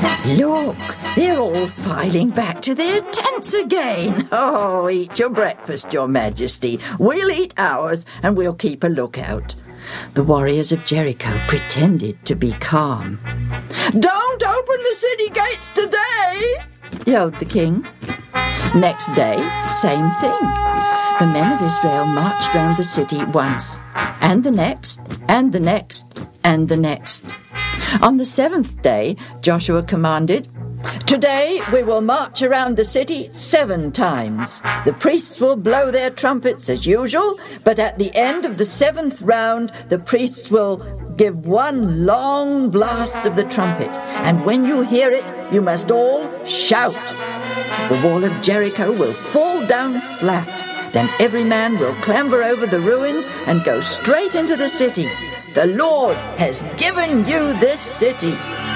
Look, they're all filing back to their tents again. Oh, eat your breakfast, Your Majesty. We'll eat ours and we'll keep a lookout. The warriors of Jericho pretended to be calm. Don't open the city gates today, yelled the king. Next day, same thing. The men of Israel marched round the city once, and the next, and the next, and the next. On the seventh day, Joshua commanded, "Today we will march around the city 7 times. The priests will blow their trumpets as usual, but at the end of the 7th round, the priests will give one long blast of the trumpet, and when you hear it, you must all shout. The wall of Jericho will fall down flat. Then every man will clamber over the ruins and go straight into the city. The Lord has given you this city."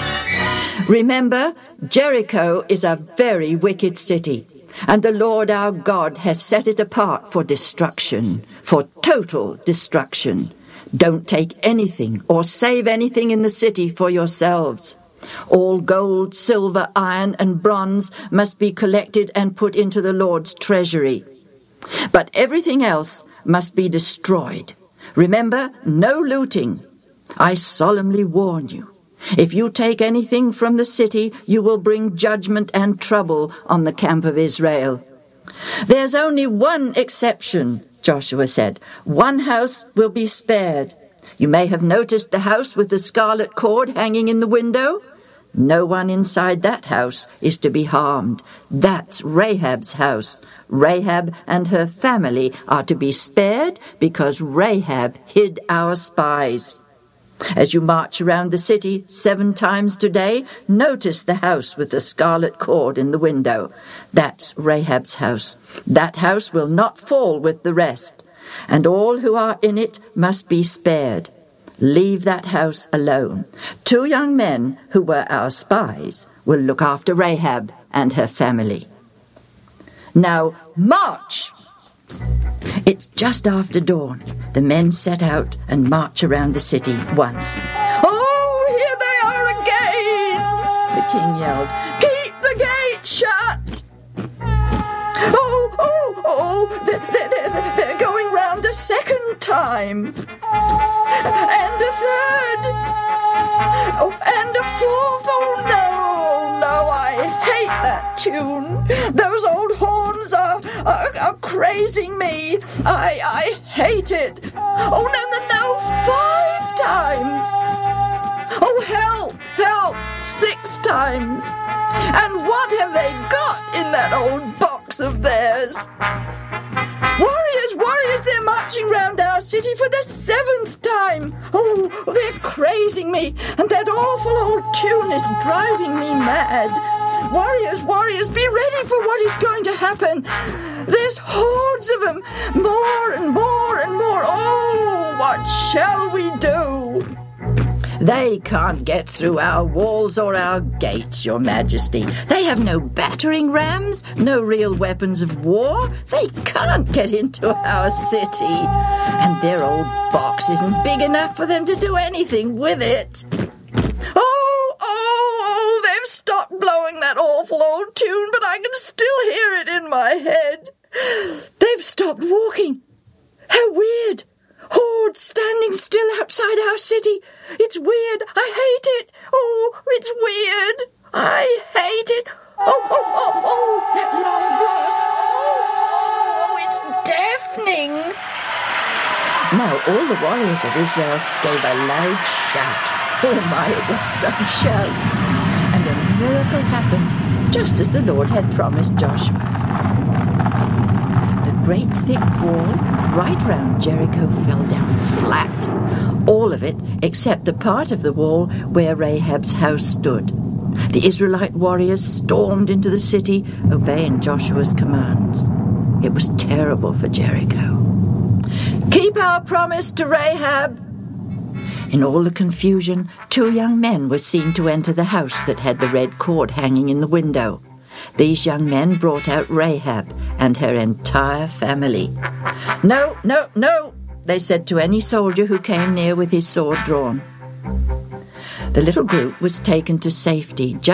Remember, Jericho is a very wicked city, and the Lord our God has set it apart for destruction, for total destruction. Don't take anything or save anything in the city for yourselves. All gold, silver, iron, and bronze must be collected and put into the Lord's treasury. But everything else must be destroyed. Remember, no looting. I solemnly warn you. If you take anything from the city, you will bring judgment and trouble on the camp of Israel. There's only one exception, Joshua said. One house will be spared. You may have noticed the house with the scarlet cord hanging in the window. No one inside that house is to be harmed. That's Rahab's house. Rahab and her family are to be spared because Rahab hid our spies. As you march around the city 7 times today, notice the house with the scarlet cord in the window. That's Rahab's house. That house will not fall with the rest, and all who are in it must be spared. Leave that house alone. 2 young men who were our spies will look after Rahab and her family. Now, march! It's just after dawn. The men set out and march around the city once. "Oh, here they are again!" the king yelled. "Keep the gate shut!" They're going round a 2nd time. And a 3rd. Oh, and a 4th. Oh, no, I hate that tune. Those old horns are crazing me. I hate it. Oh, no, 5 times. Oh, help, 6 times. And what have they got in that old box of theirs? Warriors, they're marching round our city for the 7th time. Oh, they're crazing me, and that awful old tune is driving me mad. Warriors, be ready for what is going to happen. There's hordes of them, more and more and more. Oh, what shall we do? They can't get through our walls or our gates, Your Majesty. They have no battering rams, no real weapons of war. They can't get into our city. And their old box isn't big enough for them to do anything with it. Oh, they've stopped blowing that awful old tune, but I can still hear it in my head. They've stopped walking. How weird. Hordes standing still outside our city. It's weird. I hate it. Oh, it's weird. I hate it. Oh, that long blast. Oh, it's deafening. Now all the warriors of Israel gave a loud shout. Oh my, it was some shout. And a miracle happened, just as the Lord had promised Joshua. The great thick wall right round Jericho fell down flat. All of it except the part of the wall where Rahab's house stood. The Israelite warriors stormed into the city, obeying Joshua's commands. It was terrible for Jericho. "Keep our promise to Rahab!" In all the confusion, 2 young men were seen to enter the house that had the red cord hanging in the window. These young men brought out Rahab and her entire family. No, they said to any soldier who came near with his sword drawn. The little group was taken to safety